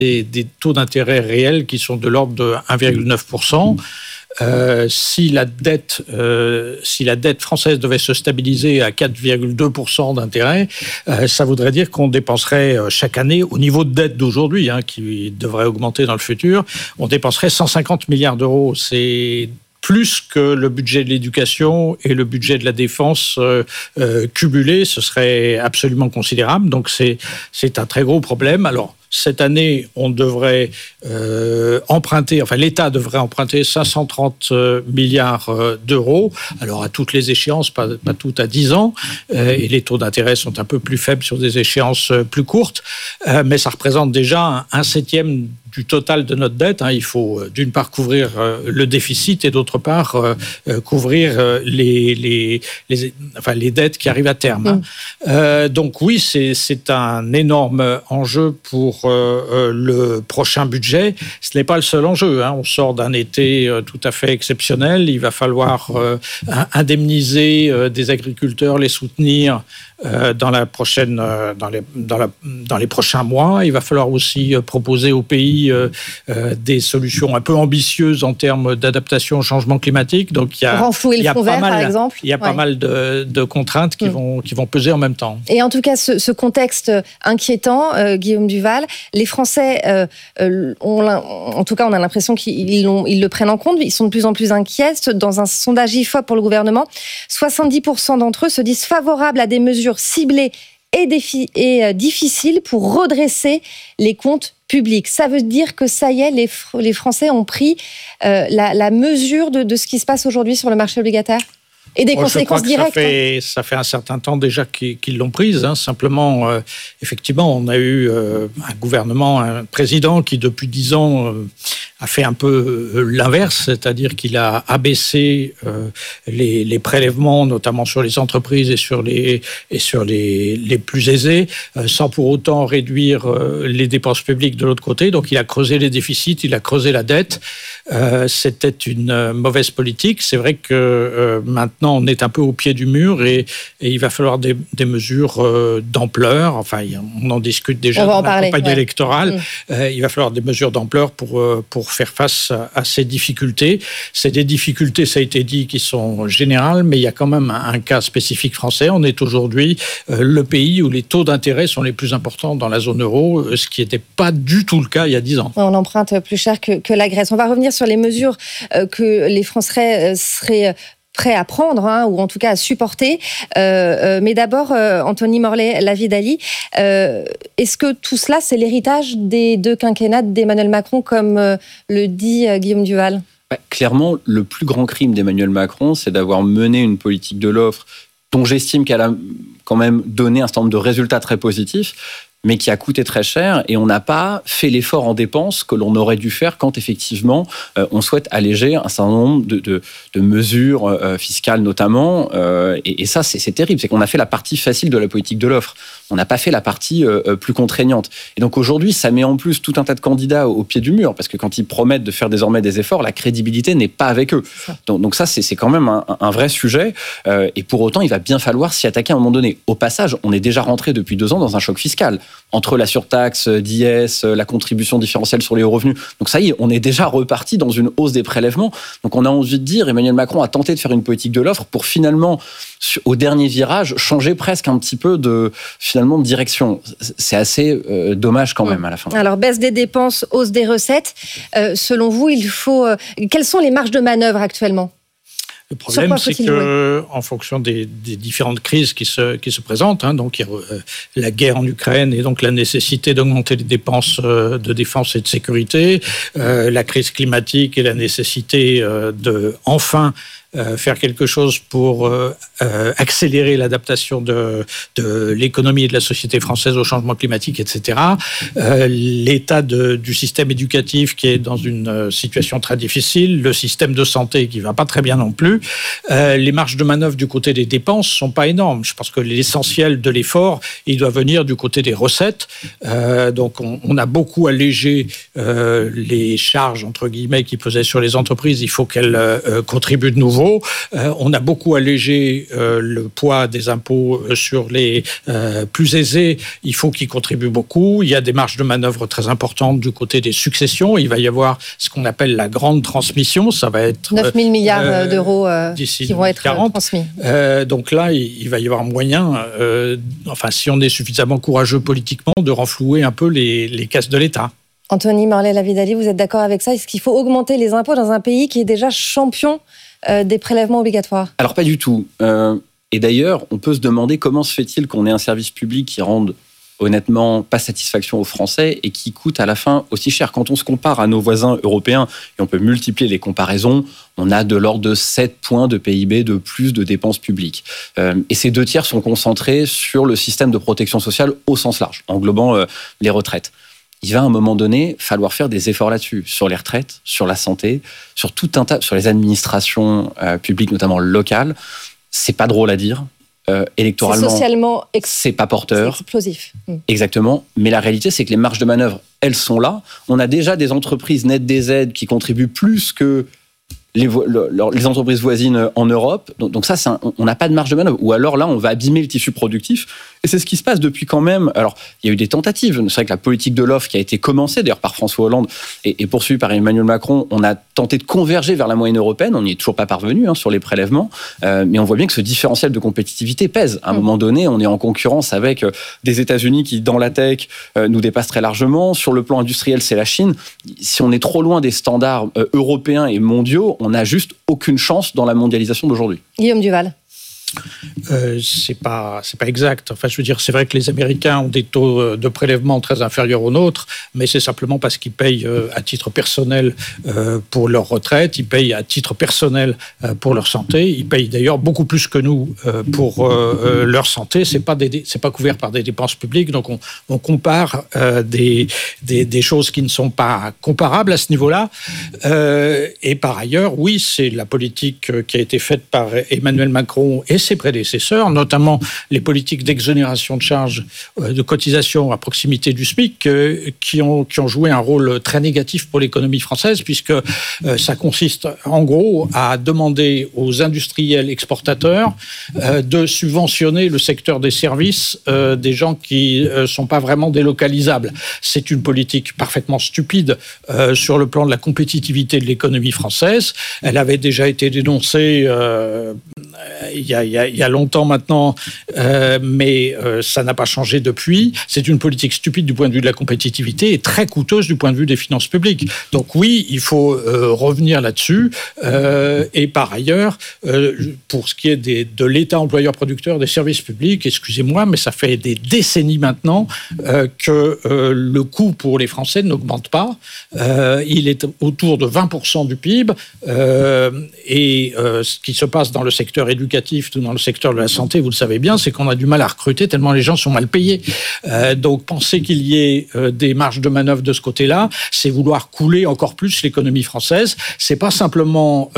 des taux d'intérêt réels qui sont de l'ordre de 1,9%. Si la dette française devait se stabiliser à 4,2% d'intérêt, ça voudrait dire qu'on dépenserait chaque année, au niveau de dette d'aujourd'hui, qui devrait augmenter dans le futur, on dépenserait 150 milliards d'euros. C'est plus que le budget de l'éducation et le budget de la défense cumulés. Ce serait absolument considérable. Donc c'est un très gros problème. Alors, cette année, on devrait l'État devrait emprunter 530 milliards d'euros. Alors, à toutes les échéances, pas toutes à 10 ans. Et les taux d'intérêt sont un peu plus faibles sur des échéances plus courtes. Mais ça représente déjà un septième du total de notre dette. Il faut d'une part couvrir le déficit et d'autre part couvrir les dettes qui arrivent à terme. Donc oui, c'est un énorme enjeu pour le prochain budget. Ce n'est pas le seul enjeu. On sort d'un été tout à fait exceptionnel. Il va falloir indemniser des agriculteurs, les soutenir dans les prochains mois. Il va falloir aussi proposer au pays des solutions un peu ambitieuses en termes d'adaptation au changement climatique. Donc il y a pas mal de contraintes qui vont peser en même temps. Et en tout cas, ce contexte inquiétant, Guillaume Duval, les Français, on a l'impression qu'ils le prennent en compte. Ils sont de plus en plus inquiets. Dans un sondage IFOP pour le gouvernement, 70% d'entre eux se disent favorables à des mesures ciblées et difficiles pour redresser les comptes publics. Ça veut dire que ça y est, les Français ont pris la mesure de ce qui se passe aujourd'hui sur le marché obligataire et des conséquences directes. Ça fait un certain temps déjà qu'ils l'ont prise. Simplement, effectivement, on a eu un gouvernement, un président qui, depuis 10 ans, a fait un peu l'inverse, c'est-à-dire qu'il a abaissé les prélèvements, notamment sur les entreprises et sur les plus aisés, sans pour autant réduire les dépenses publiques de l'autre côté. Donc, il a creusé les déficits, il a creusé la dette. C'était une mauvaise politique. C'est vrai que maintenant, on est un peu au pied du mur et il va falloir des mesures d'ampleur. Enfin, on en discute déjà dans la campagne électorale. Il va falloir des mesures d'ampleur pour faire face à ces difficultés. C'est des difficultés, ça a été dit, qui sont générales, mais il y a quand même un cas spécifique français. On est aujourd'hui le pays où les taux d'intérêt sont les plus importants dans la zone euro, ce qui n'était pas du tout le cas il y a 10 ans. On emprunte plus cher que la Grèce. On va revenir sur les mesures que les Français seraient prêts à prendre, ou en tout cas à supporter. Mais d'abord, Anthony Morlet-Lavidali, est-ce que tout cela, c'est l'héritage des 2 quinquennats d'Emmanuel Macron, comme le dit Guillaume Duval ? Clairement, le plus grand crime d'Emmanuel Macron, c'est d'avoir mené une politique de l'offre dont j'estime qu'elle a quand même donné un certain nombre de résultats très positifs, mais qui a coûté très cher, et on n'a pas fait l'effort en dépenses que l'on aurait dû faire quand effectivement on souhaite alléger un certain nombre de mesures fiscales notamment, et ça c'est terrible, c'est qu'on a fait la partie facile de la politique de l'offre, on n'a pas fait la partie plus contraignante, et donc aujourd'hui ça met en plus tout un tas de candidats au pied du mur, parce que quand ils promettent de faire désormais des efforts, la crédibilité n'est pas avec eux, donc ça c'est quand même un vrai sujet, et pour autant il va bien falloir s'y attaquer à un moment donné. Au passage, on est déjà rentré depuis 2 ans dans un choc fiscal, entre la surtaxe d'IS, la contribution différentielle sur les hauts revenus. Donc ça y est, on est déjà reparti dans une hausse des prélèvements. Donc on a envie de dire, Emmanuel Macron a tenté de faire une politique de l'offre pour finalement, au dernier virage, changer presque un petit peu de direction. C'est assez dommage quand même à la fin. Alors, baisse des dépenses, hausse des recettes. Selon vous, quelles sont les marges de manœuvre actuellement ? Le problème, c'est qu'en fonction des différentes crises qui se présentent, donc il y a la guerre en Ukraine et donc la nécessité d'augmenter les dépenses de défense et de sécurité, la crise climatique et la nécessité de enfin faire quelque chose pour accélérer l'adaptation de l'économie et de la société française au changement climatique, etc. L'état du système éducatif qui est dans une situation très difficile, le système de santé qui ne va pas très bien non plus. Les marges de manœuvre du côté des dépenses ne sont pas énormes. Je pense que l'essentiel de l'effort, il doit venir du côté des recettes. Donc on a beaucoup allégé les charges, entre guillemets, qui pesaient sur les entreprises. Il faut qu'elles contribuent de nouveau nouveau. On a beaucoup allégé le poids des impôts sur les plus aisés. Il faut qu'ils contribuent beaucoup. Il y a des marges de manœuvre très importantes du côté des successions. Il va y avoir ce qu'on appelle la grande transmission. Ça va être 9 000 milliards d'euros qui vont être transmis. Donc là, il va y avoir moyen, si on est suffisamment courageux politiquement, de renflouer un peu les caisses de l'État. Anthony Morlet-Lavidali, vous êtes d'accord avec ça? Est-ce qu'il faut augmenter les impôts dans un pays qui est déjà champion des prélèvements obligatoires? Alors pas du tout. Et d'ailleurs, on peut se demander comment se fait-il qu'on ait un service public qui rende honnêtement pas satisfaction aux Français et qui coûte à la fin aussi cher. Quand on se compare à nos voisins européens, et on peut multiplier les comparaisons, on a de l'ordre de 7 points de PIB de plus de dépenses publiques. Et ces 2 tiers sont concentrés sur le système de protection sociale au sens large, englobant les retraites. Il va à un moment donné falloir faire des efforts là-dessus, sur les retraites, sur la santé, sur tout un tas, sur les administrations publiques, notamment locales. C'est pas drôle à dire. Électoralement, c'est socialement c'est pas porteur. C'est explosif. Exactement. Mais la réalité, c'est que les marges de manœuvre, elles sont là. On a déjà des entreprises nettes des aides qui contribuent plus que les entreprises voisines en Europe. Donc ça, on n'a pas de marge de manœuvre. Ou alors là, on va abîmer le tissu productif. Et c'est ce qui se passe depuis quand même. Alors, il y a eu des tentatives. C'est vrai que la politique de l'offre qui a été commencée d'ailleurs par François Hollande et poursuivie par Emmanuel Macron, on a tenté de converger vers la moyenne européenne. On n'y est toujours pas parvenu sur les prélèvements. Mais on voit bien que ce différentiel de compétitivité pèse. À un moment donné, on est en concurrence avec des États-Unis qui, dans la tech, nous dépassent très largement. Sur le plan industriel, c'est la Chine. Si on est trop loin des standards européens et mondiaux, on n'a juste aucune chance dans la mondialisation d'aujourd'hui. Guillaume Duval. C'est pas exact. Enfin, je veux dire, c'est vrai que les Américains ont des taux de prélèvement très inférieurs aux nôtres, mais c'est simplement parce qu'ils payent à titre personnel pour leur retraite, ils payent à titre personnel pour leur santé, ils payent d'ailleurs beaucoup plus que nous pour leur santé. C'est pas couvert par des dépenses publiques, donc on compare des choses qui ne sont pas comparables à ce niveau-là. Et par ailleurs, oui, c'est la politique qui a été faite par Emmanuel Macron et ses prédécesseurs, notamment les politiques d'exonération de charges de cotisation à proximité du SMIC, qui ont joué un rôle très négatif pour l'économie française, puisque ça consiste en gros à demander aux industriels exportateurs de subventionner le secteur des services des gens qui sont pas vraiment délocalisables. C'est une politique parfaitement stupide sur le plan de la compétitivité de l'économie française. Elle avait déjà été dénoncée il y a longtemps maintenant, mais ça n'a pas changé depuis. C'est une politique stupide du point de vue de la compétitivité et très coûteuse du point de vue des finances publiques. Donc oui, il faut revenir là-dessus. Et par ailleurs, pour ce qui est de l'État employeur-producteur des services publics, excusez-moi, mais ça fait des décennies maintenant que le coût pour les Français n'augmente pas. Il est autour de 20% du PIB. Et ce qui se passe dans le secteur éducatif ou dans le secteur de la santé, vous le savez bien, c'est qu'on a du mal à recruter tellement les gens sont mal payés. Donc penser qu'il y ait des marges de manœuvre de ce côté-là, c'est vouloir couler encore plus l'économie française. C'est pas simplement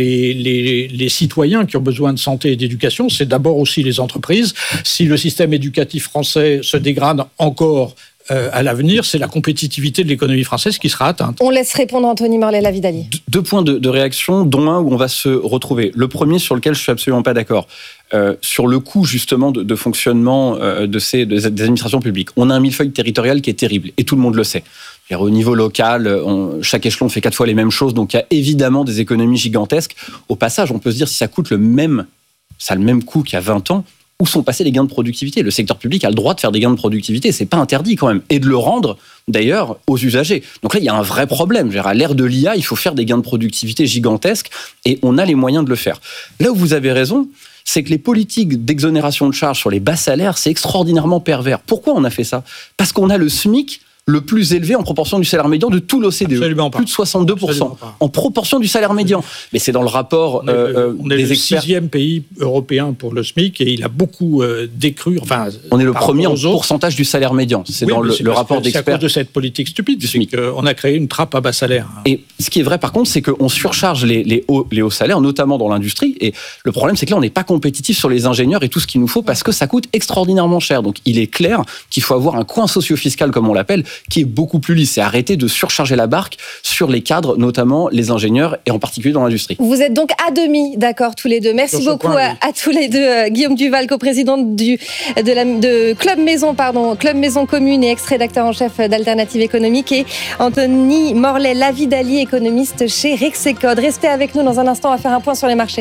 les citoyens qui ont besoin de santé et d'éducation, c'est d'abord aussi les entreprises. Si le système éducatif français se dégrade encore à l'avenir, c'est la compétitivité de l'économie française qui sera atteinte. On laisse répondre Anthony Morlet-Lavidali. 2 points de réaction, dont un où on va se retrouver. Le premier sur lequel je suis absolument pas d'accord. Sur le coût justement de fonctionnement des administrations publiques. On a un millefeuille territorial qui est terrible et tout le monde le sait. Au niveau local, chaque échelon fait 4 fois les mêmes choses, donc il y a évidemment des économies gigantesques. Au passage, on peut se dire si ça coûte le même coût qu'il y a 20 ans, où sont passés les gains de productivité? Le secteur public a le droit de faire des gains de productivité, c'est pas interdit quand même, et de le rendre d'ailleurs aux usagers. Donc là, il y a un vrai problème. À l'ère de l'IA, il faut faire des gains de productivité gigantesques, et on a les moyens de le faire. Là où vous avez raison, c'est que les politiques d'exonération de charges sur les bas salaires, c'est extraordinairement pervers. Pourquoi on a fait ça? Parce qu'on a le SMIC le plus élevé en proportion du salaire médian de tout l'OCDE. Absolument pas. Plus de 62%. En proportion du salaire médian. Mais c'est dans le rapport on est des le experts. 6e pays européen pour le SMIC et il a beaucoup décru. Enfin, on est le premier en pourcentage du salaire médian. C'est dans le rapport d'experts. C'est à cause de cette politique stupide. On a créé une trappe à bas salaire. Et ce qui est vrai par contre, c'est qu'on surcharge les hauts salaires, notamment dans l'industrie. Et le problème, c'est que là, on n'est pas compétitif sur les ingénieurs et tout ce qu'il nous faut parce que ça coûte extraordinairement cher. Donc il est clair qu'il faut avoir un coin socio-fiscal, comme on l'appelle, qui est beaucoup plus lisse. C'est arrêter de surcharger la barque sur les cadres, notamment les ingénieurs et en particulier dans l'industrie. Vous êtes donc à demi d'accord tous les deux. Merci beaucoup à tous les deux. Guillaume Duval, coprésident de Club Maison Commune et ex-rédacteur en chef d'Alternative économique, et Anthony Morlet-Lavidali, économiste chez Rexecode. Restez avec nous dans un instant, on va faire un point sur les marchés.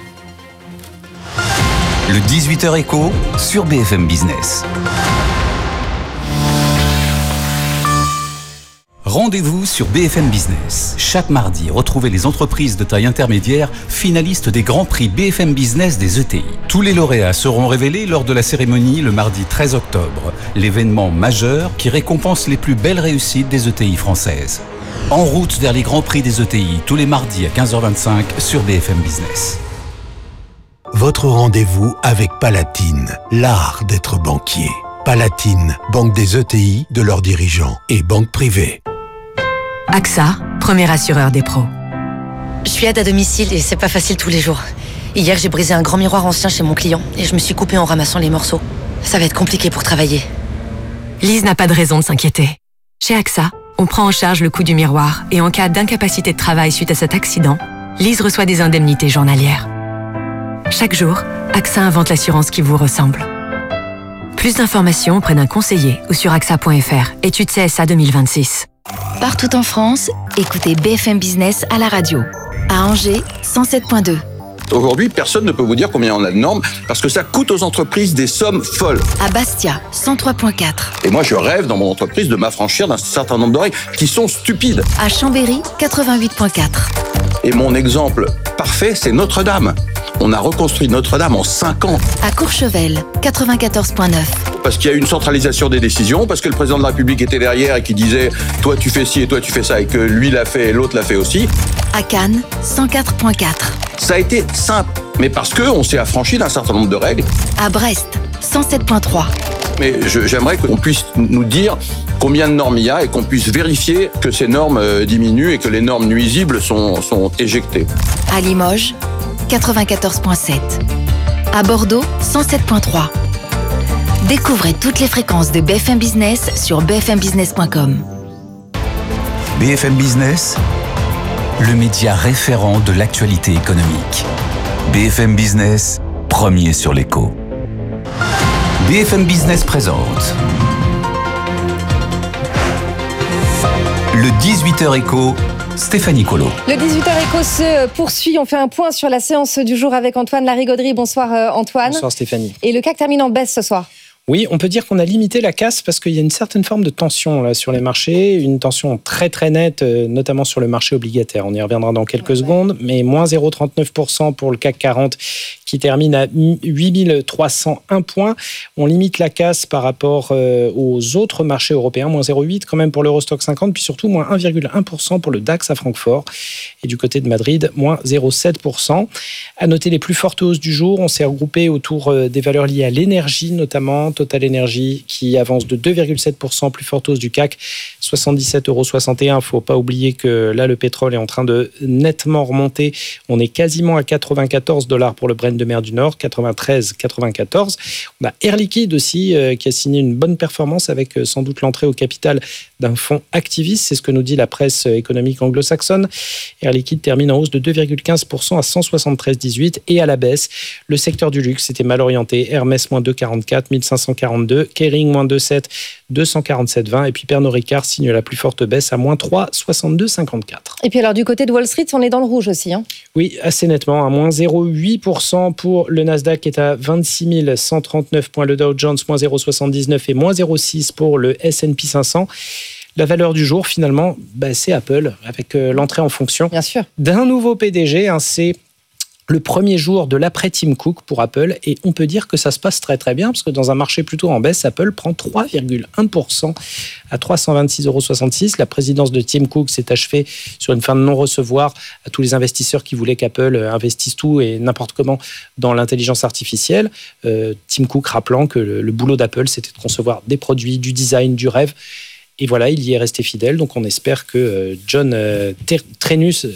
Le 18h Éco sur BFM Business. Rendez-vous sur BFM Business. Chaque mardi, retrouvez les entreprises de taille intermédiaire finalistes des Grands Prix BFM Business des ETI. Tous les lauréats seront révélés lors de la cérémonie le mardi 13 octobre, l'événement majeur qui récompense les plus belles réussites des ETI françaises. En route vers les Grands Prix des ETI, tous les mardis à 15h25 sur BFM Business. Votre rendez-vous avec Palatine, l'art d'être banquier. Palatine, banque des ETI, de leurs dirigeants et banque privée. AXA, premier assureur des pros. Je suis aide à domicile et c'est pas facile tous les jours. Hier, j'ai brisé un grand miroir ancien chez mon client et je me suis coupée en ramassant les morceaux. Ça va être compliqué pour travailler. Lise n'a pas de raison de s'inquiéter. Chez AXA, on prend en charge le coût du miroir et en cas d'incapacité de travail suite à cet accident, Lise reçoit des indemnités journalières. Chaque jour, AXA invente l'assurance qui vous ressemble. Plus d'informations auprès d'un conseiller ou sur axa.fr. Étude CSA 2026. Partout en France, écoutez BFM Business à la radio. À Angers, 107.2. Aujourd'hui, personne ne peut vous dire combien on a de normes parce que ça coûte aux entreprises des sommes folles. À Bastia, 103.4. Et moi, je rêve dans mon entreprise de m'affranchir d'un certain nombre de règles qui sont stupides. À Chambéry, 88.4. Et mon exemple parfait, c'est Notre-Dame. On a reconstruit Notre-Dame en 5 ans. À Courchevel, 94.9. Parce qu'il y a eu une centralisation des décisions, parce que le président de la République était derrière et qui disait « toi tu fais ci et toi tu fais ça » et que lui l'a fait et l'autre l'a fait aussi. À Cannes, 104.4. Ça a été simple, mais parce qu'on s'est affranchi d'un certain nombre de règles. À Brest, 107.3. Mais j'aimerais qu'on puisse nous dire combien de normes il y a et qu'on puisse vérifier que ces normes diminuent et que les normes nuisibles sont éjectées. À Limoges, 94.7. À Bordeaux, 107.3. Découvrez toutes les fréquences de BFM Business sur bfmbusiness.com. BFM Business, le média référent de l'actualité économique. BFM Business, premier sur l'écho. BFM Business présente le 18h Éco, Stéphanie Colo. Le 18h Éco se poursuit. On fait un point sur la séance du jour avec Antoine Larigauderie. Bonsoir Antoine. Bonsoir Stéphanie. Et le CAC termine en baisse ce soir. Oui, on peut dire qu'on a limité la casse parce qu'il y a une certaine forme de tension là, sur les marchés, une tension très très nette, notamment sur le marché obligataire. On y reviendra dans quelques secondes, mais moins 0,39% pour le CAC 40 qui termine à 8301 points. On limite la casse par rapport aux autres marchés européens, moins 0,8 quand même pour l'Eurostock 50, puis surtout moins 1,1% pour le DAX à Francfort. Et du côté de Madrid, moins 0,7%. À noter les plus fortes hausses du jour, on s'est regroupé autour des valeurs liées à l'énergie, notamment Total Energy qui avance de 2,7%, plus forte hausse du CAC, 77,61 €. Il ne faut pas oublier que là, le pétrole est en train de nettement remonter. On est quasiment à $94 pour le Brent de mer du Nord, 93,94. On a Air Liquide aussi qui a signé une bonne performance avec sans doute l'entrée au capital d'un fonds activiste. C'est ce que nous dit la presse économique anglo-saxonne. Air Liquide termine en hausse de 2,15% à 173,18. Et à la baisse, le secteur du luxe était mal orienté. Hermès, moins 2,44, 1542. Kering, moins 2,7, 247,20. Et puis Pernod Ricard signe la plus forte baisse à moins 3, 62,54. Et puis alors du côté de Wall Street, on est dans le rouge aussi. Oui, assez nettement, à moins 0,8% pour le Nasdaq qui est à 26 139 points. Le Dow Jones, moins 0,79 et moins 0,6 pour le S&P 500. La valeur du jour, finalement, c'est Apple, avec l'entrée en fonction d'un nouveau PDG. C'est le premier jour de l'après Tim Cook pour Apple, et on peut dire que ça se passe très très bien, parce que dans un marché plutôt en baisse, Apple prend 3,1% à 326,66 €. La présidence de Tim Cook s'est achevée sur une fin de non-recevoir à tous les investisseurs qui voulaient qu'Apple investisse tout et n'importe comment dans l'intelligence artificielle. Tim Cook rappelant que le boulot d'Apple, c'était de concevoir des produits, du design, du rêve, Et voilà, il y est resté fidèle. Donc on espère que John Ternus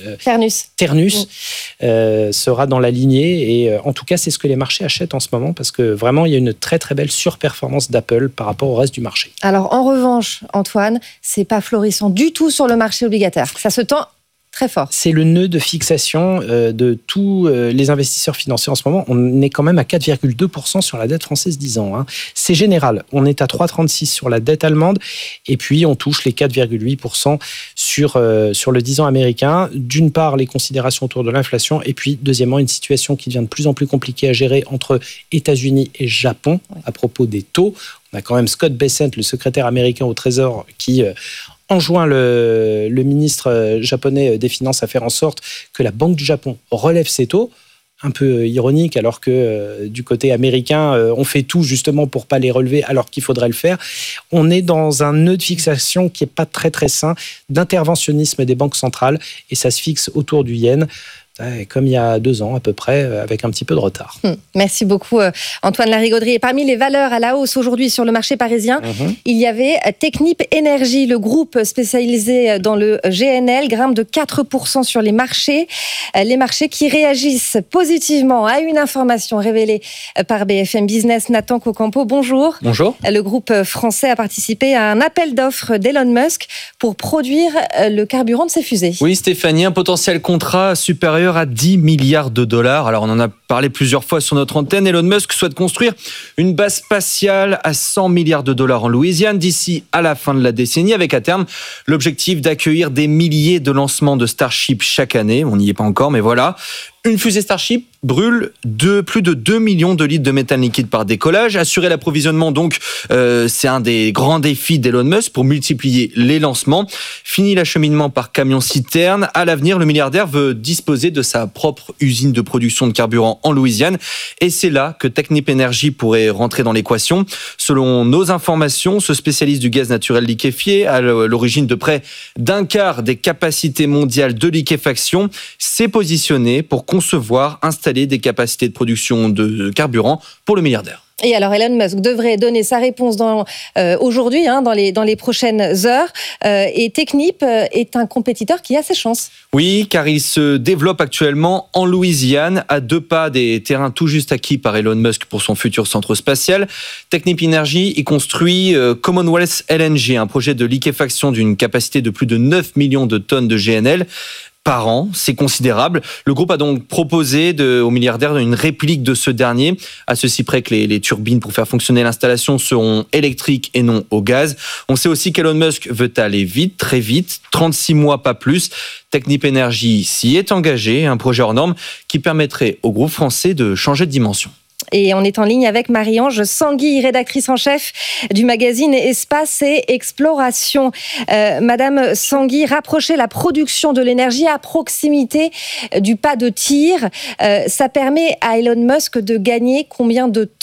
sera dans la lignée. Et en tout cas, c'est ce que les marchés achètent en ce moment parce que vraiment, il y a une très très belle surperformance d'Apple par rapport au reste du marché. Alors en revanche, Antoine, c'est pas florissant du tout sur le marché obligataire. Ça se tend très fort. C'est le nœud de fixation de tous les investisseurs financiers en ce moment. On est quand même à 4,2% sur la dette française 10 ans. Hein. C'est général. On est à 3,36% sur la dette allemande et puis on touche les 4,8% sur le 10 ans américain. D'une part, les considérations autour de l'inflation et puis deuxièmement, une situation qui devient de plus en plus compliquée à gérer entre États-Unis et Japon à propos des taux. On a quand même Scott Bessent, le secrétaire américain au Trésor, qui enjoint le ministre japonais des Finances à faire en sorte que la Banque du Japon relève ses taux. Un peu ironique, alors que du côté américain, on fait tout justement pour pas les relever, alors qu'il faudrait le faire. On est dans un nœud de fixation qui est pas très très sain, d'interventionnisme des banques centrales, et ça se fixe autour du yen. Comme il y a 2 ans à peu près, avec un petit peu de retard. Merci beaucoup Antoine Larigauderie. Et parmi les valeurs à la hausse aujourd'hui sur le marché parisien, il y avait Technip Energies, le groupe spécialisé dans le GNL, grimpe de 4% sur les marchés. Les marchés qui réagissent positivement à une information révélée par BFM Business. Nathan Cocampo, bonjour. Bonjour. Le groupe français a participé à un appel d'offres d'Elon Musk pour produire le carburant de ses fusées. Oui Stéphanie, un potentiel contrat supérieur à 10 milliards de dollars. Alors on en a parlé plusieurs fois sur notre antenne. Elon Musk souhaite construire une base spatiale à 100 milliards de dollars en Louisiane d'ici à la fin de la décennie, avec à terme l'objectif d'accueillir des milliers de lancements de Starship chaque année. On n'y est pas encore, mais voilà. Une fusée Starship brûle plus de 2 millions de litres de méthane liquide par décollage. Assurer l'approvisionnement, donc, c'est un des grands défis d'Elon Musk pour multiplier les lancements. Fini l'acheminement par camion-citerne. À l'avenir, le milliardaire veut disposer de sa propre usine de production de carburant en Louisiane. Et c'est là que Technip Energies pourrait rentrer dans l'équation. Selon nos informations, ce spécialiste du gaz naturel liquéfié, à l'origine de près d'un quart des capacités mondiales de liquéfaction, s'est positionné pour concevoir, installer des capacités de production de carburant pour le milliardaire. Et alors Elon Musk devrait donner sa réponse aujourd'hui, dans les prochaines heures. Et Technip est un compétiteur qui a ses chances. Oui, car il se développe actuellement en Louisiane, à 2 pas des terrains tout juste acquis par Elon Musk pour son futur centre spatial. Technip Energies y construit Commonwealth LNG, un projet de liquéfaction d'une capacité de plus de 9 millions de tonnes de GNL. Par an, c'est considérable. Le groupe a donc proposé au milliardaire une réplique de ce dernier, à ceci près que les turbines pour faire fonctionner l'installation seront électriques et non au gaz. On sait aussi qu'Elon Musk veut aller vite, très vite, 36 mois pas plus. Technip Energies s'y est engagé, un projet hors norme qui permettrait au groupe français de changer de dimension. Et on est en ligne avec Marie-Ange Sanguy, rédactrice en chef du magazine Espace et Exploration. Madame Sanguy, rapprocher la production de l'énergie à proximité du pas de tir, ça permet à Elon Musk de gagner combien de temps ?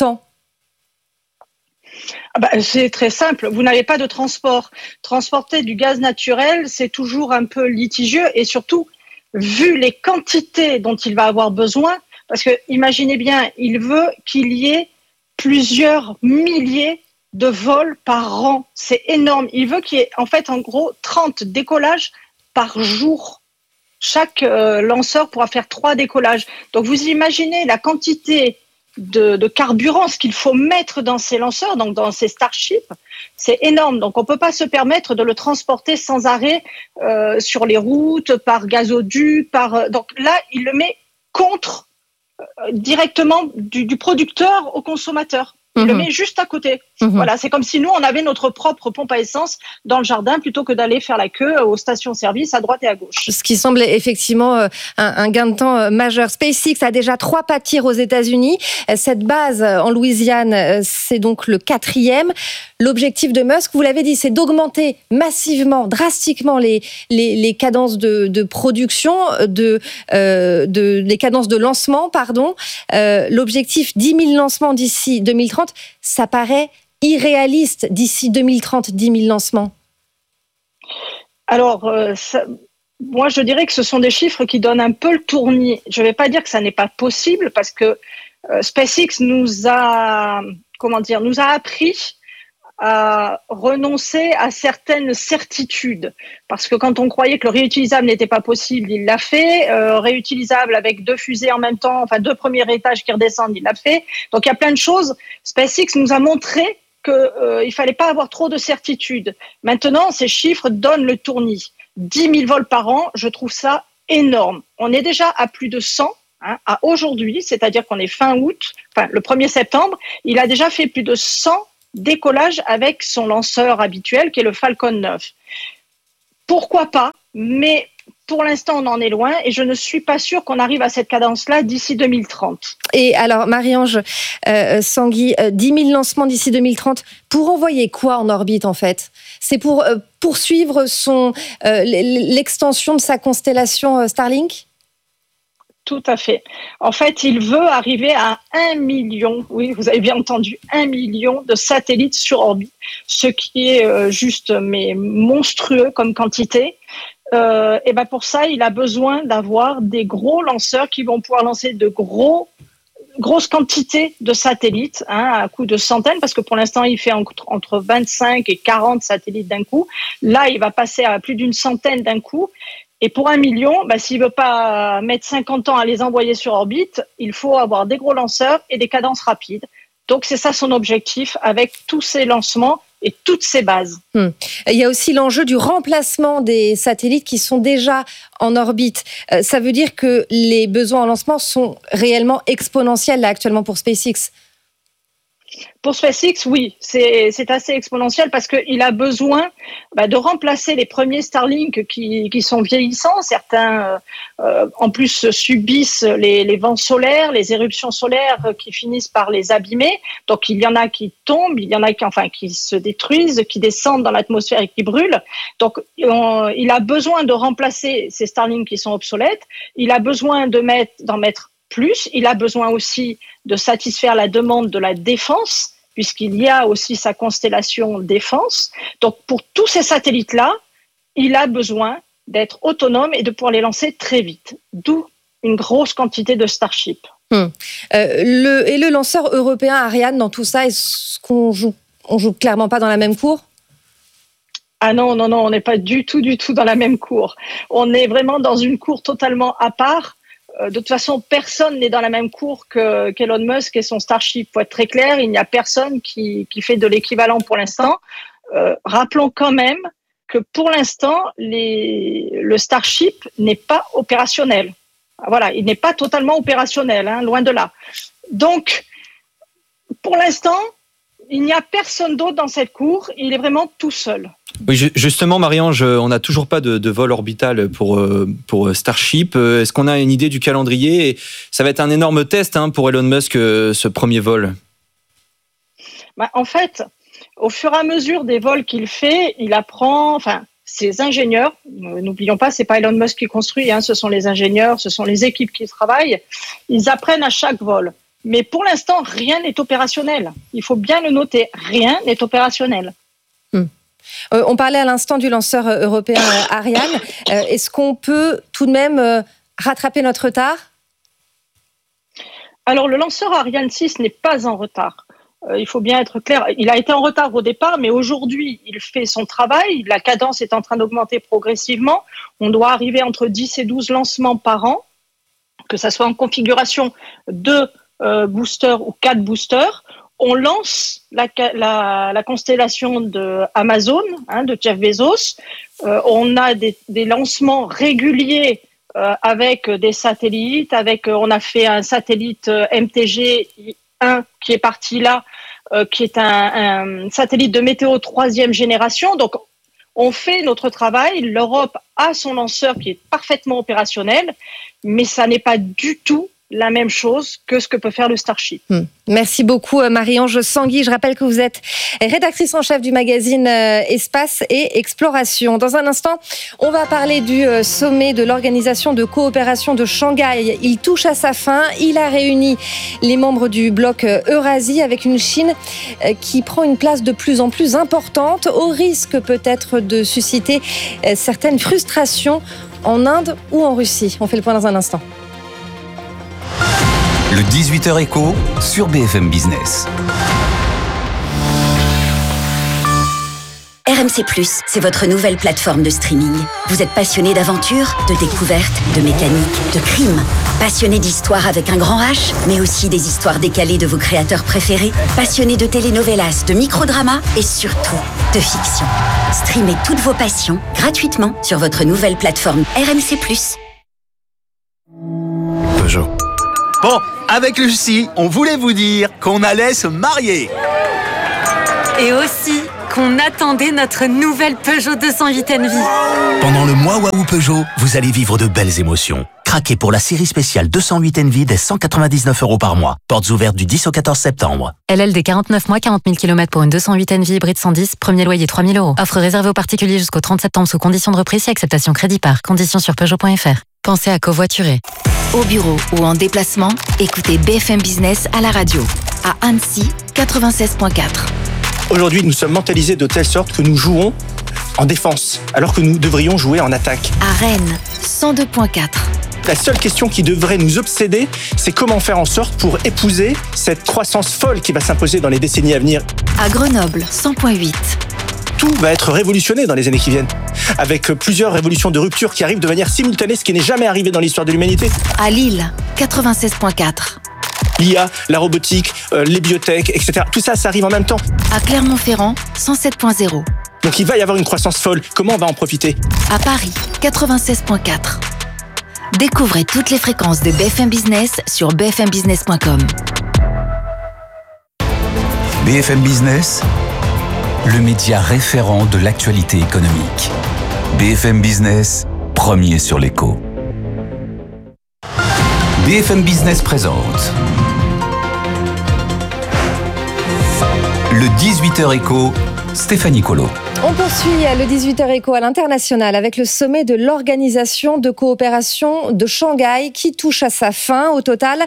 C'est très simple, vous n'avez pas de transport. Transporter du gaz naturel, c'est toujours un peu litigieux et surtout, vu les quantités dont il va avoir besoin, parce que, imaginez bien, il veut qu'il y ait plusieurs milliers de vols par an. C'est énorme. Il veut qu'il y ait, en fait, en gros, 30 décollages par jour. Chaque lanceur pourra faire 3 décollages. Donc, vous imaginez la quantité de carburant, ce qu'il faut mettre dans ces lanceurs, donc dans ces Starship, c'est énorme. Donc, on ne peut pas se permettre de le transporter sans arrêt sur les routes, par gazoduc, Donc là, il le met directement du producteur au consommateur. Il le met juste à côté. Voilà, c'est comme si nous, on avait notre propre pompe à essence dans le jardin plutôt que d'aller faire la queue aux stations-service à droite et à gauche. Ce qui semble effectivement un gain de temps majeur. SpaceX a déjà 3 pas de tir aux États-Unis. Cette base en Louisiane, c'est donc le 4e. L'objectif de Musk, vous l'avez dit, c'est d'augmenter massivement, drastiquement les cadences de production, les cadences de lancement, pardon. L'objectif 10 000 lancements d'ici 2030, ça paraît irréaliste d'ici 2030, 10 000 lancements. Alors, moi, je dirais que ce sont des chiffres qui donnent un peu le tournis. Je ne vais pas dire que ça n'est pas possible parce que SpaceX nous a appris à renoncer à certaines certitudes. Parce que quand on croyait que le réutilisable n'était pas possible, il l'a fait. Réutilisable avec 2 fusées en même temps, enfin 2 premiers étages qui redescendent, il l'a fait. Donc il y a plein de choses. SpaceX nous a montré qu'il fallait pas avoir trop de certitudes. Maintenant, ces chiffres donnent le tournis. 10 000 vols par an, je trouve ça énorme. On est déjà à plus de 100 à aujourd'hui, c'est-à-dire qu'on est fin août, enfin le 1er septembre, il a déjà fait plus de 100 décollages avec son lanceur habituel qui est le Falcon 9. Pourquoi pas, mais pour l'instant on en est loin et je ne suis pas sûre qu'on arrive à cette cadence-là d'ici 2030. Et alors Marie-Ange Sangui, 10 000 lancements d'ici 2030, pour envoyer quoi en orbite en fait ? C'est pour poursuivre l'extension de sa constellation Starlink ? Tout à fait. En fait, il veut arriver à 1 million, oui, vous avez bien entendu, 1 million de satellites sur orbite, ce qui est juste mais monstrueux comme quantité. Et ben pour ça, il a besoin d'avoir des gros lanceurs qui vont pouvoir lancer de grosses quantités de satellites, à coût de centaines, parce que pour l'instant, il fait entre 25 et 40 satellites d'un coup. Là, il va passer à plus d'une centaine d'un coup. Et pour 1 million, s'il veut pas mettre 50 ans à les envoyer sur orbite, il faut avoir des gros lanceurs et des cadences rapides. Donc, c'est ça son objectif avec tous ces lancements et toutes ces bases. Il y a aussi l'enjeu du remplacement des satellites qui sont déjà en orbite. Ça veut dire que les besoins en lancement sont réellement exponentiels là, actuellement pour SpaceX. Pour SpaceX, oui, c'est assez exponentiel parce qu'il a besoin de remplacer les premiers Starlink qui sont vieillissants. Certains, en plus, subissent les vents solaires, les éruptions solaires qui finissent par les abîmer. Donc, il y en a qui tombent, il y en a qui se détruisent, qui descendent dans l'atmosphère et qui brûlent. Donc, il a besoin de remplacer ces Starlink qui sont obsolètes. Il a besoin d'en mettre plus. Il a besoin aussi de satisfaire la demande de la défense, puisqu'il y a aussi sa constellation défense. Donc, pour tous ces satellites-là, il a besoin d'être autonome et de pouvoir les lancer très vite. D'où une grosse quantité de Starship. Le lanceur européen Ariane dans tout ça, est-ce qu'on joue clairement pas dans la même cour ? Ah non, on n'est pas du tout dans la même cour. On est vraiment dans une cour totalement à part. De toute façon, personne n'est dans la même cour qu'Elon Musk et son Starship. Pour être très clair, il n'y a personne qui fait de l'équivalent pour l'instant. Rappelons quand même que pour l'instant, le Starship n'est pas opérationnel. Voilà, il n'est pas totalement opérationnel, loin de là. Donc, pour l'instant, il n'y a personne d'autre dans cette cour. Il est vraiment tout seul. Oui, justement, Marie-Ange, on n'a toujours pas de vol orbital pour Starship. Est-ce qu'on a une idée du calendrier ? Et ça va être un énorme test pour Elon Musk, ce premier vol. En fait, au fur et à mesure des vols qu'il fait, il apprend... Ses ingénieurs, n'oublions pas, c'est pas Elon Musk qui construit, ce sont les ingénieurs, ce sont les équipes qui travaillent. Ils apprennent à chaque vol. Mais pour l'instant, rien n'est opérationnel. Il faut bien le noter, rien n'est opérationnel. On parlait à l'instant du lanceur européen Ariane. Est-ce qu'on peut tout de même rattraper notre retard ? Alors, le lanceur Ariane 6 n'est pas en retard. Il faut bien être clair. Il a été en retard au départ, mais aujourd'hui, il fait son travail. La cadence est en train d'augmenter progressivement. On doit arriver entre 10 et 12 lancements par an, que ça soit en configuration de boosters ou 4 boosters. On lance la constellation de Amazon, de Jeff Bezos. On a des lancements réguliers avec des satellites. On a fait un satellite MTG-1 qui est parti là, qui est un satellite de météo 3e génération. Donc, on fait notre travail. L'Europe a son lanceur qui est parfaitement opérationnel, mais ça n'est pas du tout la même chose que ce que peut faire le Starship. Merci beaucoup Marie-Ange Sangui. Je rappelle que vous êtes rédactrice en chef du magazine Espace et Exploration. Dans un instant, on va parler du sommet de l'Organisation de coopération de Shanghai. Il touche à sa fin. Il a réuni les membres du bloc Eurasie avec une Chine qui prend une place de plus en plus importante, au risque peut-être de susciter certaines frustrations en Inde ou en Russie. On fait le point dans un instant. Le 18h Écho sur BFM Business. RMC+, c'est votre nouvelle plateforme de streaming. Vous êtes passionné d'aventure, de découverte, de mécanique, de crime. Passionné d'histoire avec un grand H, mais aussi des histoires décalées de vos créateurs préférés. Passionné de telenovelas, de microdramas et surtout de fiction. Streamez toutes vos passions gratuitement sur votre nouvelle plateforme RMC+. Peugeot. Bon, avec Lucie, on voulait vous dire qu'on allait se marier. Et aussi qu'on attendait notre nouvelle Peugeot 208 Envie. Pendant le mois Waouh Peugeot, vous allez vivre de belles émotions. Craquez pour la série spéciale 208 Envie dès 199 € par mois. Portes ouvertes du 10 au 14 septembre. LLD 49 mois, 40 000 km pour une 208 Envie hybride 110, premier loyer 3 000 €. Offre réservée aux particuliers jusqu'au 30 septembre sous conditions de reprise et acceptation crédit par. Conditions sur Peugeot.fr. Pensez à covoiturer. Au bureau ou en déplacement, écoutez BFM Business à la radio. À Annecy, 96.4. Aujourd'hui, nous sommes mentalisés de telle sorte que nous jouons en défense, alors que nous devrions jouer en attaque. À Rennes, 102.4. La seule question qui devrait nous obséder, c'est comment faire en sorte pour épouser cette croissance folle qui va s'imposer dans les décennies à venir. À Grenoble, 100.8. Tout va être révolutionné dans les années qui viennent, avec plusieurs révolutions de rupture qui arrivent de manière simultanée, ce qui n'est jamais arrivé dans l'histoire de l'humanité. À Lille, 96.4. L'IA, la robotique, les biotech, etc. Tout ça, ça arrive en même temps. À Clermont-Ferrand, 107.0. Donc il va y avoir une croissance folle. Comment on va en profiter ? À Paris, 96.4. Découvrez toutes les fréquences de BFM Business sur bfmbusiness.com. BFM Business, le média référent de l'actualité économique. BFM Business, premier sur l'écho. BFM Business présente le 18h Éco, Stéphanie Colo. On poursuit le 18h Éco à l'international avec le sommet de l'Organisation de coopération de Shanghai qui touche à sa fin. Au total,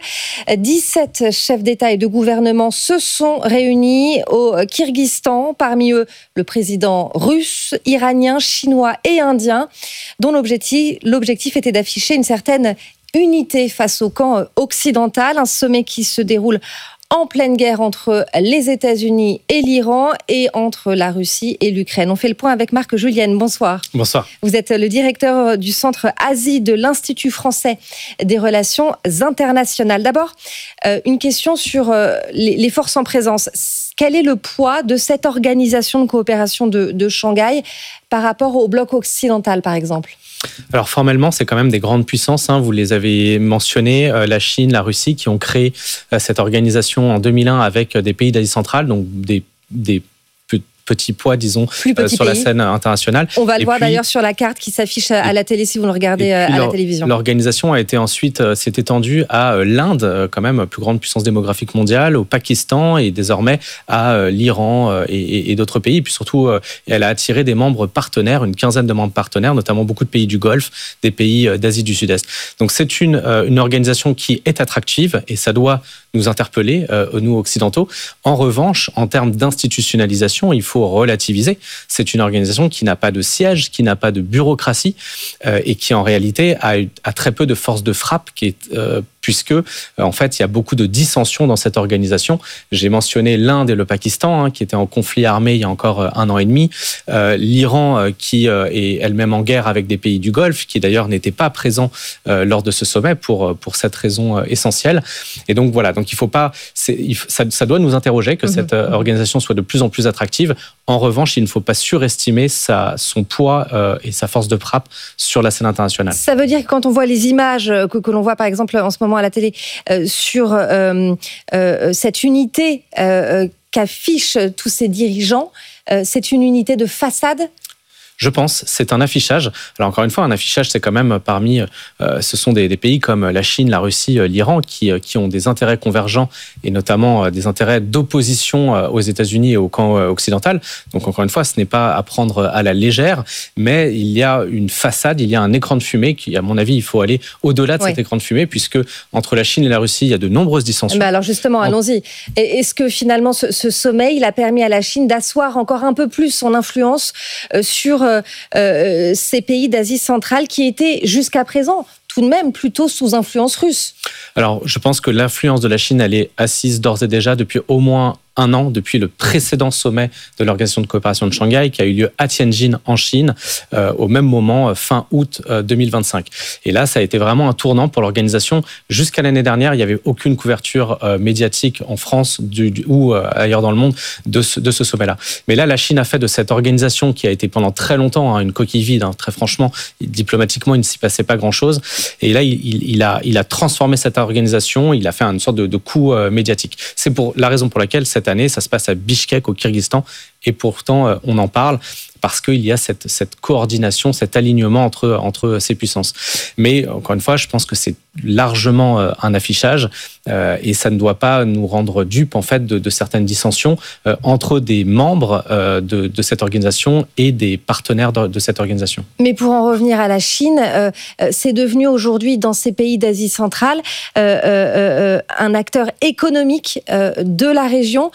17 chefs d'État et de gouvernement se sont réunis au Kyrgyzstan. Parmi eux, le président russe, iranien, chinois et indien, dont l'objectif était d'afficher une certaine unité face au camp occidental. Un sommet qui se déroule en pleine guerre entre les États-Unis et l'Iran et entre la Russie et l'Ukraine. On fait le point avec Marc Julienne. Bonsoir. Bonsoir. Vous êtes le directeur du Centre Asie de l'Institut français des relations internationales. D'abord, une question sur les forces en présence. Quel est le poids de cette organisation de coopération de Shanghai par rapport au bloc occidental, par exemple ? Alors formellement, c'est quand même des grandes puissances, vous les avez mentionnées, la Chine, la Russie, qui ont créé cette organisation en 2001 avec des pays d'Asie centrale, donc des petits poids, disons, sur la scène internationale. On va le voir d'ailleurs sur la carte qui s'affiche à la télé si vous le regardez à la télévision. L'organisation a été ensuite, s'est étendue à l'Inde, quand même, plus grande puissance démographique mondiale, au Pakistan et désormais à l'Iran et d'autres pays. Et puis surtout, elle a attiré des membres partenaires, une quinzaine de membres partenaires, notamment beaucoup de pays du Golfe, des pays d'Asie du Sud-Est. Donc c'est une organisation qui est attractive et ça doit nous interpeller, nous occidentaux. En revanche, en termes d'institutionnalisation, il faut relativiser. C'est une organisation qui n'a pas de siège, qui n'a pas de bureaucratie et qui en réalité a très peu de force de frappe, puisque en fait il y a beaucoup de dissensions dans cette organisation. J'ai mentionné l'Inde et le Pakistan qui étaient en conflit armé il y a encore 1 an et demi, l'Iran qui est elle-même en guerre avec des pays du Golfe, qui d'ailleurs n'était pas présent lors de ce sommet pour cette raison essentielle. Et donc voilà, donc il faut pas, ça doit nous interroger que cette organisation soit de plus en plus attractive. En revanche, il ne faut pas surestimer son poids et sa force de frappe sur la scène internationale. Ça veut dire que quand on voit les images que l'on voit par exemple en ce moment à la télé sur cette unité qu'affichent tous ces dirigeants, c'est une unité de façade ? Je pense, c'est un affichage. Alors encore une fois, un affichage, c'est quand même ce sont des pays comme la Chine, la Russie, l'Iran qui ont des intérêts convergents et notamment des intérêts d'opposition aux États-Unis et au camp occidental. Donc encore une fois, ce n'est pas à prendre à la légère, mais il y a une façade, il y a un écran de fumée qui, à mon avis, il faut aller au-delà de cet écran de fumée puisque entre la Chine et la Russie, il y a de nombreuses dissensions. Alors justement, allons-y. Est-ce que finalement ce sommet, il a permis à la Chine d'asseoir encore un peu plus son influence sur ces pays d'Asie centrale qui étaient jusqu'à présent tout de même plutôt sous influence russe? Alors, je pense que l'influence de la Chine, elle est assise d'ores et déjà depuis au moins un an depuis le précédent sommet de l'Organisation de coopération de Shanghai qui a eu lieu à Tianjin en Chine au même moment, fin août 2025. Et là, ça a été vraiment un tournant pour l'organisation. Jusqu'à l'année dernière, il n'y avait aucune couverture médiatique en France ou ailleurs dans le monde de ce sommet-là. Mais là, la Chine a fait de cette organisation qui a été pendant très longtemps une coquille vide, très franchement, diplomatiquement, il ne s'y passait pas grand-chose. Et là, il a transformé cette organisation, il a fait une sorte de coup médiatique. C'est pour la raison pour laquelle cette année, ça se passe à Bishkek, au Kyrgyzstan, et pourtant, on en parle parce qu'il y a cette coordination, cet alignement entre ces puissances. Mais encore une fois, je pense que c'est largement un affichage et ça ne doit pas nous rendre dupes en fait de certaines dissensions entre des membres de cette organisation et des partenaires de cette organisation. Mais pour en revenir à la Chine, c'est devenu aujourd'hui dans ces pays d'Asie centrale un acteur économique de la région.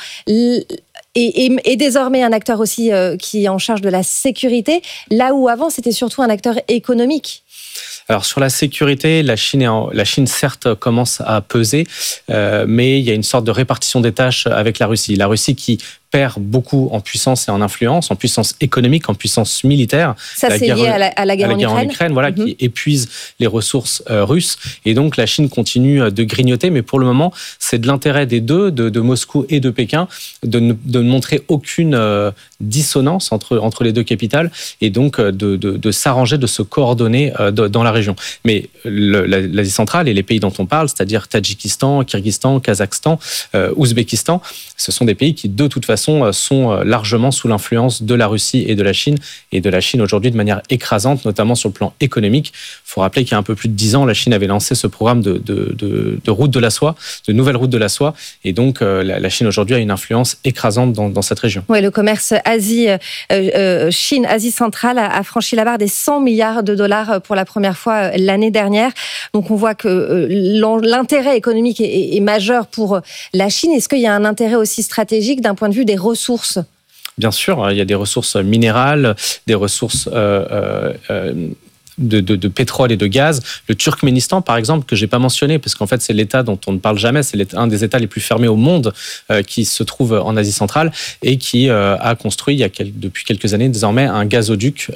Et désormais un acteur aussi qui est en charge de la sécurité, là où avant c'était surtout un acteur économique. Alors sur la sécurité, la Chine certes commence à peser, mais il y a une sorte de répartition des tâches avec la Russie. La Russie qui perd beaucoup en puissance et en influence, en puissance économique, en puissance militaire. Ça, c'est lié à la guerre en Ukraine. Voilà, qui épuise les ressources russes. Et donc, la Chine continue de grignoter. Mais pour le moment, c'est de l'intérêt des deux, de Moscou et de Pékin, de ne montrer aucune dissonance entre les deux capitales et donc de s'arranger, de se coordonner dans la région. Mais l'Asie centrale et les pays dont on parle, c'est-à-dire Tadjikistan, Kyrgyzstan, Kazakhstan, Ouzbékistan, ce sont des pays qui, de toute façon, sont largement sous l'influence de la Russie et de la Chine aujourd'hui de manière écrasante, notamment sur le plan économique. Il faut rappeler qu'il y a un peu plus de 10 ans, la Chine avait lancé ce programme de route de la soie, de nouvelle route de la soie, et donc la Chine aujourd'hui a une influence écrasante dans cette région. Oui, le commerce Chine, Asie centrale a franchi la barre des 100 milliards de dollars pour la première fois l'année dernière. Donc on voit que l'intérêt économique est majeur pour la Chine. Est-ce qu'il y a un intérêt aussi stratégique d'un point de vue des ressources? Bien sûr, il y a des ressources minérales, des ressources de pétrole et de gaz. Le Turkménistan, par exemple, que j'ai pas mentionné, parce qu'en fait, c'est l'État dont on ne parle jamais, c'est un des États les plus fermés au monde qui se trouve en Asie centrale et qui a construit, depuis quelques années désormais, un gazoduc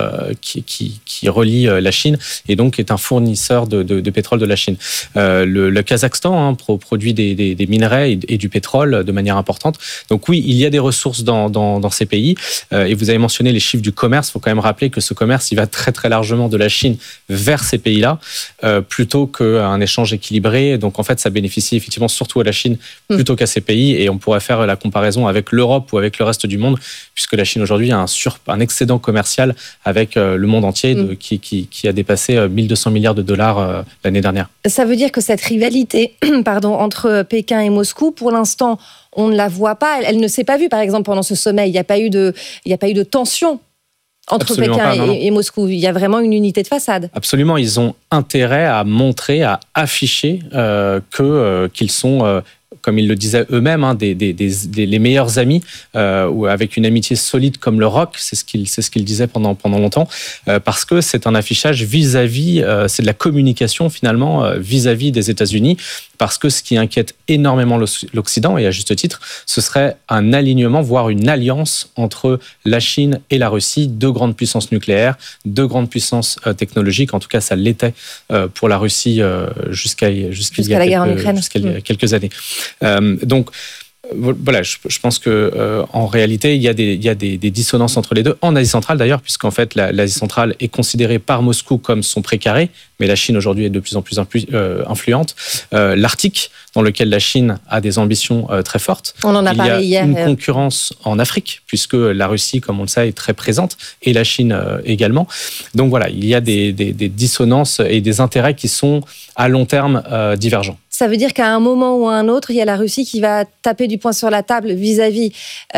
qui relie la Chine et donc est un fournisseur de pétrole de la Chine. Le Kazakhstan produit des minerais et du pétrole de manière importante. Donc oui, il y a des ressources dans ces pays. Et vous avez mentionné les chiffres du commerce. Il faut quand même rappeler que ce commerce, il va très très largement de la Chine vers ces pays-là, plutôt qu'un échange équilibré. Donc en fait, ça bénéficie effectivement surtout à la Chine plutôt qu'à ces pays. Et on pourrait faire la comparaison avec l'Europe ou avec le reste du monde, puisque la Chine aujourd'hui a un excédent commercial avec le monde entier qui a dépassé 1200 milliards de dollars l'année dernière. Ça veut dire que cette rivalité entre Pékin et Moscou, pour l'instant, on ne la voit pas. Elle ne s'est pas vue, par exemple, pendant ce sommet. Il n'y a pas eu de tension entre Pékin et Moscou. Il y a vraiment une unité de façade. Absolument. Ils ont intérêt à montrer, à afficher qu'ils sont... comme ils le disaient eux-mêmes, les meilleurs amis, ou avec une amitié solide comme le rock, c'est ce qu'ils disaient pendant longtemps, parce que c'est un affichage vis-à-vis, c'est de la communication finalement vis-à-vis des États-Unis, parce que ce qui inquiète énormément l'Occident, et à juste titre, ce serait un alignement, voire une alliance entre la Chine et la Russie, deux grandes puissances nucléaires, deux grandes puissances technologiques, en tout cas ça l'était pour la Russie jusqu'à la guerre en Ukraine. Jusqu'à quelques années. Donc voilà, je pense que en réalité il y a des dissonances entre les deux en Asie centrale d'ailleurs, puisqu'en fait l'Asie centrale est considérée par Moscou comme son précaré, mais la Chine aujourd'hui est de plus en plus influente. L'Arctique, dans lequel la Chine a des ambitions très fortes. On en a parlé hier. Il y a une concurrence en Afrique, puisque la Russie, comme on le sait, est très présente, et la Chine également. Donc voilà, il y a des dissonances et des intérêts qui sont à long terme divergents. Ça veut dire qu'à un moment ou à un autre, il y a la Russie qui va taper du poing sur la table vis-à-vis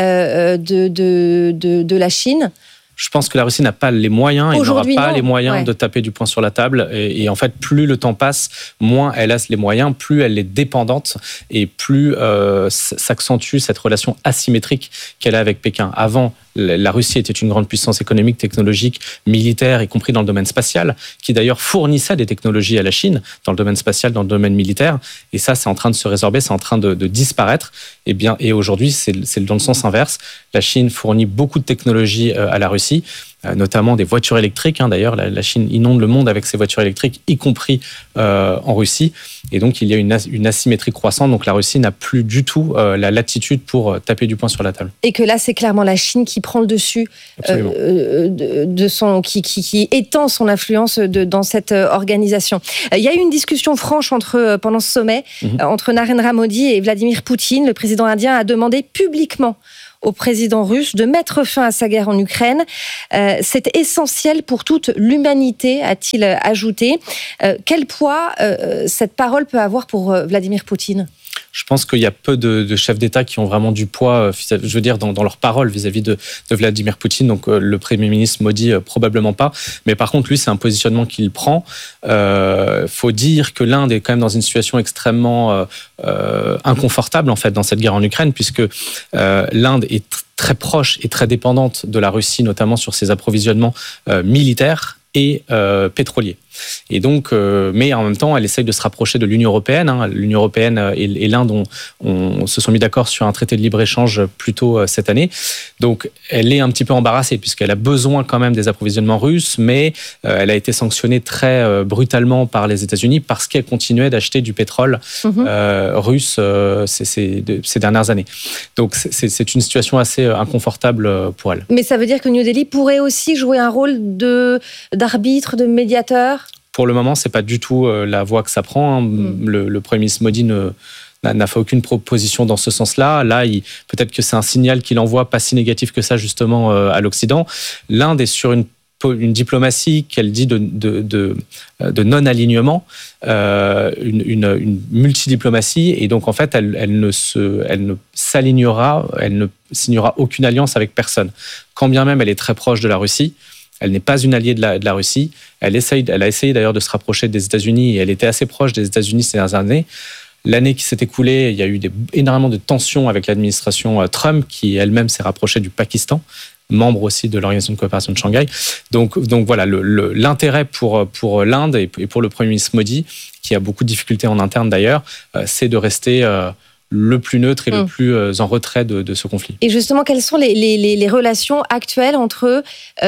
de la Chine. Je pense que la Russie n'a pas les moyens, et n'aura pas les moyens de taper du poing sur la table. Et en fait, plus le temps passe, moins elle a les moyens, plus elle est dépendante et plus s'accentue cette relation asymétrique qu'elle a avec Pékin. Avant, la Russie était une grande puissance économique, technologique, militaire, y compris dans le domaine spatial, qui d'ailleurs fournissait des technologies à la Chine dans le domaine spatial, dans le domaine militaire. Et ça, c'est en train de se résorber, c'est en train de disparaître. Et aujourd'hui, c'est dans le sens inverse. La Chine fournit beaucoup de technologies à la Russie, notamment des voitures électriques. D'ailleurs, la Chine inonde le monde avec ses voitures électriques, y compris en Russie. Et donc, il y a une asymétrie croissante. Donc, la Russie n'a plus du tout la latitude pour taper du poing sur la table. Et que là, c'est clairement la Chine qui prend le dessus, qui étend son influence dans cette organisation. Il y a eu une discussion franche pendant ce sommet entre Narendra Modi et Vladimir Poutine. Le président indien a demandé publiquement au président russe de mettre fin à sa guerre en Ukraine. C'est essentiel pour toute l'humanité, a-t-il ajouté. Quel poids cette parole peut avoir pour Vladimir Poutine ? Je pense qu'il y a peu de chefs d'État qui ont vraiment du poids, je veux dire, dans leurs paroles vis-à-vis de Vladimir Poutine. Donc, le Premier ministre Modi, probablement pas. Mais par contre, lui, c'est un positionnement qu'il prend. Faut dire que l'Inde est quand même dans une situation extrêmement inconfortable, en fait, dans cette guerre en Ukraine, puisque l'Inde est très proche et très dépendante de la Russie, notamment sur ses approvisionnements militaires et pétroliers. Et donc, mais en même temps, elle essaye de se rapprocher de l'Union européenne. L'Union européenne et l'Inde se sont mis d'accord sur un traité de libre-échange plus tôt cette année. Donc, elle est un petit peu embarrassée puisqu'elle a besoin quand même des approvisionnements russes, mais elle a été sanctionnée très brutalement par les États-Unis parce qu'elle continuait d'acheter du pétrole russe ces dernières années. Donc, c'est une situation assez inconfortable pour elle. Mais ça veut dire que New Delhi pourrait aussi jouer un rôle d'arbitre, de médiateur ? Pour le moment, c'est pas du tout la voie que ça prend. Le Premier ministre Modi n'a fait aucune proposition dans ce sens-là. Là, peut-être que c'est un signal qu'il envoie pas si négatif que ça, justement, à l'Occident. L'Inde est sur une diplomatie qu'elle dit de non-alignement, une multidiplomatie. Et donc, en fait, elle ne s'alignera, elle ne signera aucune alliance avec personne. Quand bien même elle est très proche de la Russie, elle n'est pas une alliée de la Russie. Elle a essayé d'ailleurs de se rapprocher des États-Unis et elle était assez proche des États-Unis ces dernières années. L'année qui s'est écoulée, il y a eu énormément de tensions avec l'administration Trump qui elle-même s'est rapprochée du Pakistan, membre aussi de l'Organisation de coopération de Shanghai. Donc voilà, l'intérêt pour l'Inde et pour le Premier ministre Modi, qui a beaucoup de difficultés en interne d'ailleurs, c'est de rester le plus neutre et le plus en retrait de ce conflit. Et justement, quelles sont les relations actuelles entre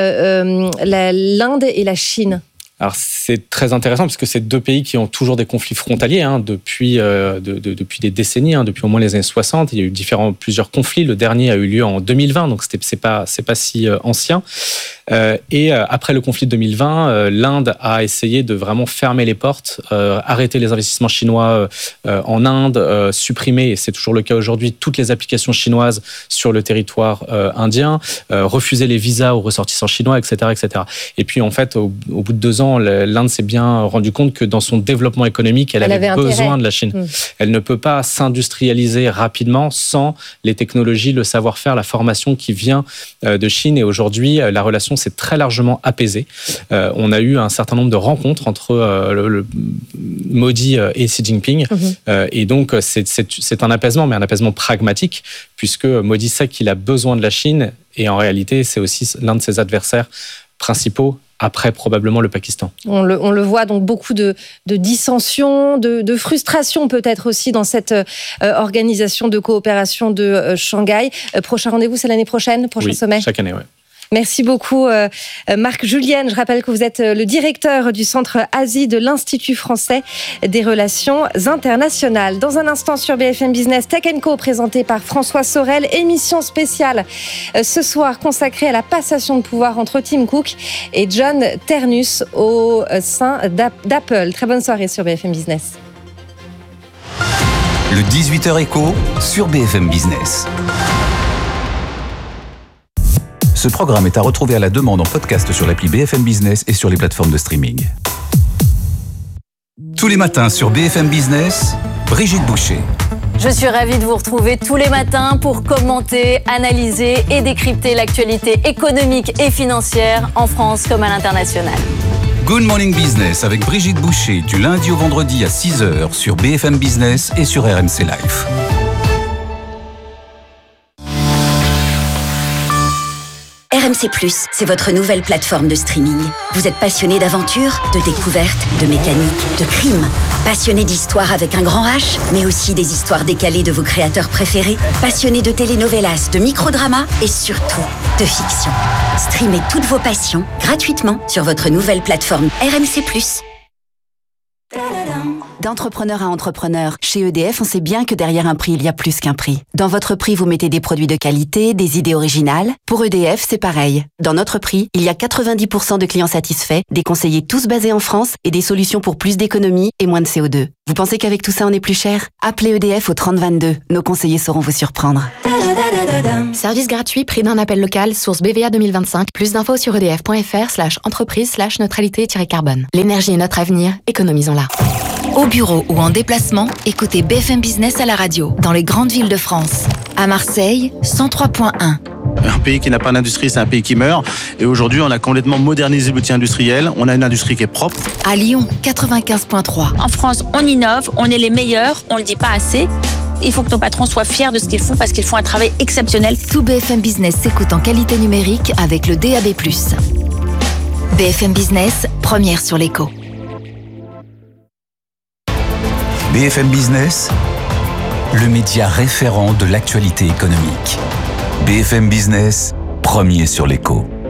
l'Inde et la Chine ? Alors c'est très intéressant parce que c'est deux pays qui ont toujours des conflits frontaliers depuis des décennies, depuis au moins les années 60. Il y a eu plusieurs conflits. Le dernier a eu lieu en 2020, donc c'est pas si ancien. Et après le conflit de 2020, l'Inde a essayé de vraiment fermer les portes, arrêter les investissements chinois en Inde, supprimer, et c'est toujours le cas aujourd'hui, toutes les applications chinoises sur le territoire indien, refuser les visas aux ressortissants chinois, etc., etc. Et puis en fait, au bout de 2 ans, l'Inde s'est bien rendu compte que dans son développement économique, elle avait besoin de la Chine. Elle ne peut pas s'industrialiser rapidement sans les technologies, le savoir-faire, la formation qui vient de Chine. Et aujourd'hui, la relation s'est très largement apaisée. On a eu un certain nombre de rencontres entre le Modi et Xi Jinping. Et donc, c'est un apaisement, mais un apaisement pragmatique, puisque Modi sait qu'il a besoin de la Chine. Et en réalité, c'est aussi l'un de ses adversaires principaux, après probablement le Pakistan. On le voit, donc beaucoup de dissensions, de frustrations peut-être aussi dans cette organisation de coopération de Shanghai. Prochain rendez-vous, c'est l'année prochaine, prochain sommet ? Chaque année, oui. Merci beaucoup, Marc Julienne. Je rappelle que vous êtes le directeur du Centre Asie de l'Institut français des relations internationales. Dans un instant sur BFM Business, Tech & Co, présenté par François Sorel. Émission spéciale ce soir consacrée à la passation de pouvoir entre Tim Cook et John Ternus au sein d'Apple. Très bonne soirée sur BFM Business. Le 18h Écho sur BFM Business. Ce programme est à retrouver à la demande en podcast sur l'appli BFM Business et sur les plateformes de streaming. Tous les matins sur BFM Business, Brigitte Boucher. Je suis ravie de vous retrouver tous les matins pour commenter, analyser et décrypter l'actualité économique et financière en France comme à l'international. Good Morning Business avec Brigitte Boucher du lundi au vendredi à 6h sur BFM Business et sur RMC Live. RMC+, c'est votre nouvelle plateforme de streaming. Vous êtes passionné d'aventure, de découverte, de mécanique, de crime. Passionné d'histoire avec un grand H, mais aussi des histoires décalées de vos créateurs préférés. Passionné de telenovelas, de microdramas et surtout de fiction. Streamez toutes vos passions gratuitement sur votre nouvelle plateforme RMC+. D'entrepreneur à entrepreneur, chez EDF, on sait bien que derrière un prix, il y a plus qu'un prix. Dans votre prix, vous mettez des produits de qualité, des idées originales. Pour EDF, c'est pareil. Dans notre prix, il y a 90% de clients satisfaits, des conseillers tous basés en France et des solutions pour plus d'économies et moins de CO2. Vous pensez qu'avec tout ça, on est plus cher ? Appelez EDF au 3022. Nos conseillers sauront vous surprendre. Service gratuit, prix d'un appel local, source BVA 2025. Plus d'infos sur edf.fr/entreprise/neutralité-carbone. L'énergie est notre avenir, économisons-la. Au bureau ou en déplacement, écoutez BFM Business à la radio, dans les grandes villes de France. À Marseille, 103.1. Un pays qui n'a pas d'industrie, c'est un pays qui meurt. Et aujourd'hui, on a complètement modernisé l'outil industriel. On a une industrie qui est propre. À Lyon, 95.3. En France, on innove, on est les meilleurs, on le dit pas assez. Il faut que nos patrons soient fiers de ce qu'ils font parce qu'ils font un travail exceptionnel. Tout BFM Business s'écoute en qualité numérique avec le DAB+. BFM Business, première sur l'écho. BFM Business, le média référent de l'actualité économique. BFM Business, premier sur l'écho.